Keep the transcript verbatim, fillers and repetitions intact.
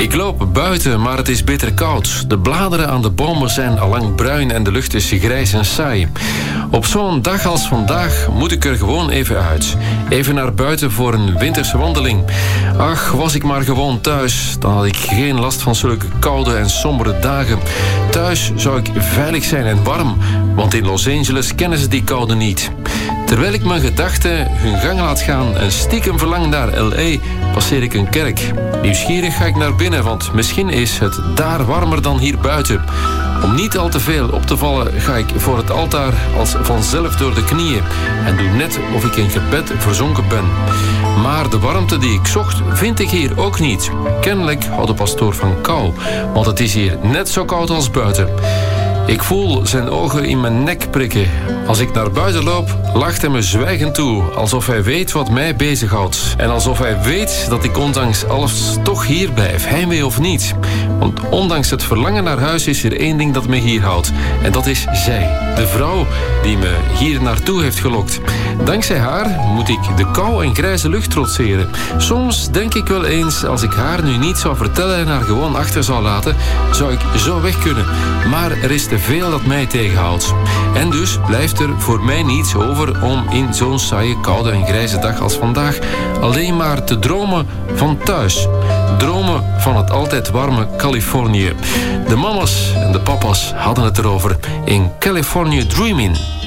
Ik loop buiten, maar het is bitter koud. De bladeren aan de bomen zijn allang bruin en de lucht is grijs en saai. Op zo'n dag als vandaag moet ik er gewoon even uit. Even naar buiten voor een winterse wandeling. Ach, was ik maar gewoon thuis. Dan had ik geen last van zulke koude en sombere dagen. Thuis zou ik veilig zijn en warm, want in Los Angeles kennen ze die koude niet. Terwijl ik mijn gedachten hun gang laat gaan en stiekem verlang naar L A, passeer ik een kerk. Nieuwsgierig ga ik naar binnen, want misschien is het daar warmer dan hier buiten. Om niet al te veel op te vallen ga ik voor het altaar als vanzelf door de knieën en doe net of ik in gebed verzonken ben. Maar de warmte die ik zocht, vind ik hier ook niet. Kennelijk houdt de pastoor van kou, want het is hier net zo koud als buiten. Ik voel zijn ogen in mijn nek prikken. Als ik naar buiten loop, lacht hij me zwijgend toe, alsof hij weet wat mij bezighoudt. En alsof hij weet dat ik ondanks alles toch hier blijf, heimwee of niet. Want ondanks het verlangen naar huis is er één ding dat me hier houdt. En dat is zij, de vrouw die me hier naartoe heeft gelokt. Dankzij haar moet ik de kou en grijze lucht trotseren. Soms denk ik wel eens, als ik haar nu niet zou vertellen en haar gewoon achter zou laten, zou ik zo weg kunnen. Maar er is te veel dat mij tegenhoudt. En dus blijft er voor mij niets over om in zo'n saaie, koude en grijze dag als vandaag alleen maar te dromen van thuis. Dromen van het altijd warme Californië. De mama's en de papa's hadden het erover in California Dreamin'.